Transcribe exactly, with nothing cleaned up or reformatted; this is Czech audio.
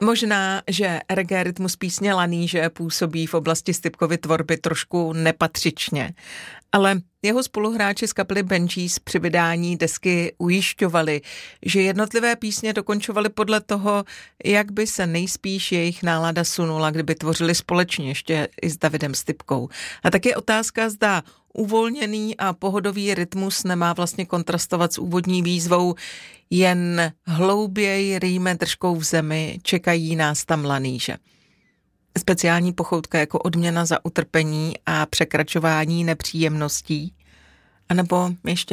Možná, že reggae rytmus písně Laníže působí v oblasti Stypkovy tvorby trošku nepatřičně, ale jeho spoluhráči z kapely Benjis při vydání desky ujišťovali, že jednotlivé písně dokončovali podle toho, jak by se nejspíš jejich nálada sunula, kdyby tvořili společně ještě i s Davidem Stypkou. A tak je otázka, zda uvolněný a pohodový rytmus nemá vlastně kontrastovat s úvodní výzvou jen hlouběji rýme držkou v zemi, čekají nás tam laníže. Speciální pochoutka jako odměna za utrpení a překračování nepříjemností, anebo ještě